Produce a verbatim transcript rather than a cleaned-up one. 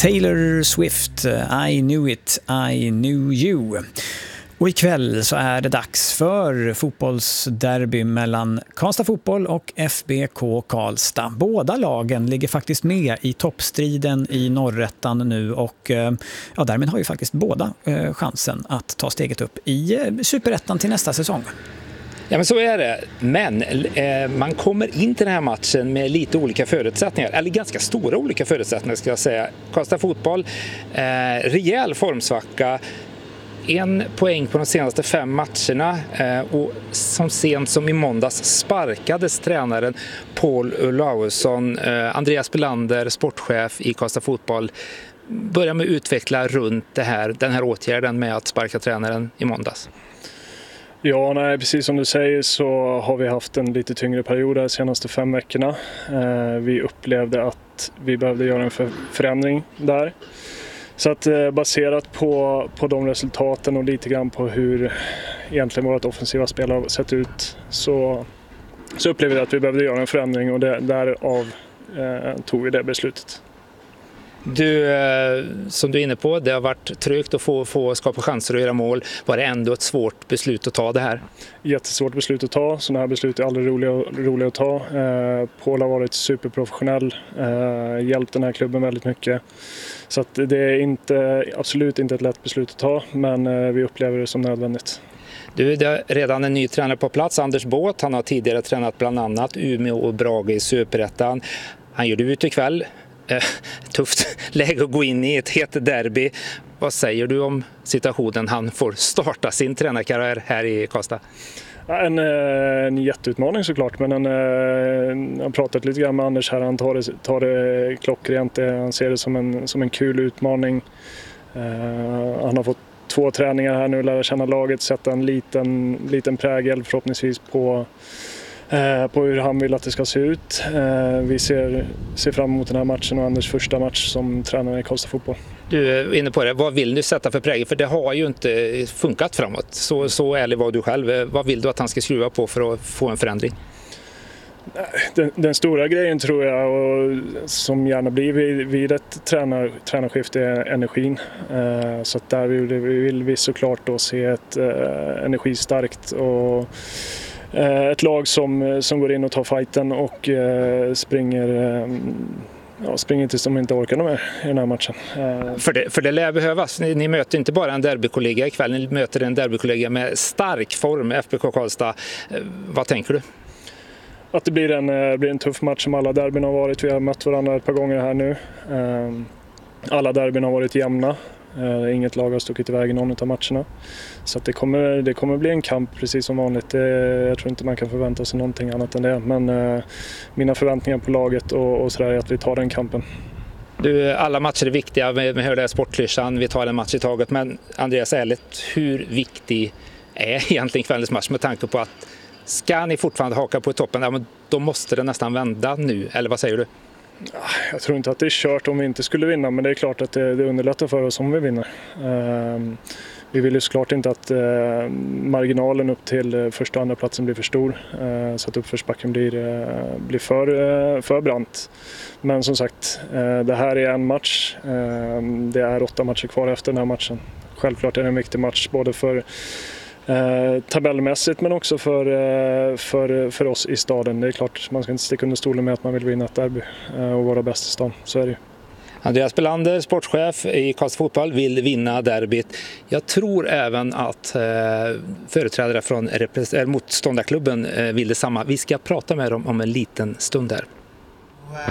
Taylor Swift, I knew it, I knew you. Och ikväll så är det dags för fotbollsderby mellan Karlstad Fotboll och F B K Karlstad. Båda lagen ligger faktiskt med i toppstriden i Norrettan nu och ja, därmed har ju faktiskt båda eh, chansen att ta steget upp i eh, Superettan till nästa säsong. Ja, men så är det. Men eh, man kommer in till den här matchen med lite olika förutsättningar. Eller ganska stora olika förutsättningar ska jag säga. Karlstad Fotboll, eh, rejäl formsvacka. En poäng på de senaste fem matcherna eh, och som sent som i måndags sparkades tränaren Paul Olausson. Eh, Andreas Belander, sportchef i Karlstad Fotboll, börjar med att utveckla runt det här, den här åtgärden med att sparka tränaren i måndags. Ja, nej, precis som du säger så har vi haft en lite tyngre period de senaste fem veckorna. Eh, vi upplevde att vi behövde göra en för- förändring där. Så att eh, baserat på, på de resultaten och lite grann på hur egentligen vårt offensiva spel har sett ut så, så upplevde vi att vi behövde göra en förändring och det, därav eh, tog vi det beslutet. Du, eh, som du är inne på, det har varit trögt att få, få skapa chanser att göra mål. Var det ändå ett svårt beslut att ta det här? Jättesvårt beslut att ta. Sådana här beslut är aldrig roliga, roliga att ta. Eh, Paul har varit superprofessionell, eh, hjälpt den här klubben väldigt mycket. Så att det är inte, absolut inte ett lätt beslut att ta, men eh, vi upplever det som nödvändigt. Du, det är redan en ny tränare på plats, Anders Båt. Han har tidigare tränat bland annat Umeå och Brage i Superettan. Han gör det ut ikväll. Eh, tufft läge att gå in i ett het derby. Vad säger du om situationen han får starta sin tränarkarriär här i Karlstad? Ja, en, en jätteutmaning såklart, men en, en, jag har pratat lite grann med Anders här, han tar det, tar det klockrent, han ser det som en, som en kul utmaning. Uh, han har fått två träningar här nu, lära känna laget, sätta en liten, liten prägel förhoppningsvis på på hur han vill att det ska se ut. Vi ser, ser fram emot den här matchen och Anders första match som tränare i Karlstad Fotboll. Du är inne på det. Vad vill du sätta för prägel? För det har ju inte funkat framåt. Så, så ärlig var du själv. Vad vill du att han ska skruva på för att få en förändring? Den, den stora grejen tror jag, och som gärna blir vid, vid ett tränar, tränarskifte, är energin. Så att där vill, vill vi såklart då se ett uh, energistarkt och ett lag som, som går in och tar fighten och eh, springer, eh, ja, springer tills de inte orkar mer i den här matchen. Eh. För det, för det lär behövas. Ni, ni möter inte bara en derbykollega ikväll, ni möter en derbykollega med stark form, F B K Karlstad. Eh, vad tänker du? Att det blir en, eh, blir en tuff match som alla derbyn har varit. Vi har mött varandra ett par gånger här nu. Eh, alla derbyn har varit jämna. Uh, inget lag har stuckit iväg i någon av matcherna. Så att det, kommer, det kommer bli en kamp precis som vanligt. Det, jag tror inte man kan förvänta sig någonting annat än det. Men uh, mina förväntningar på laget och, och sådär är att vi tar den kampen. Du, alla matcher är viktiga. Vi hörde sportklyschan, vi tar en match i taget. Men Andreas, ärligt, hur viktig är egentligen kvällens match med tanke på att ska ni fortfarande haka på toppen, ja, men då måste det nästan vända nu. Eller vad säger du? Jag tror inte att det är kört om vi inte skulle vinna, men det är klart att det, det underlättar för oss om vi vinner. Uh, vi vill ju såklart inte att uh, marginalen upp till uh, första och andra platsen blir för stor, uh, så att uppförsbacken blir, uh, blir för, uh, för brant. Men som sagt, uh, det här är en match. Uh, det är åtta matcher kvar efter den här matchen. Självklart är det en viktig match både för Eh, tabellmässigt men också för, eh, för, för oss i staden. Det är klart, man ska inte sticka under stolen med att man vill vinna ett derby eh, och vara bäst i stan. Så är det ju. Andreas Belander, sportchef i Karlstad Fotboll, vill vinna derbyt. Jag tror även att eh, företrädare från repres- motståndarklubben eh, vill detsamma. Vi ska prata med dem om en liten stund här.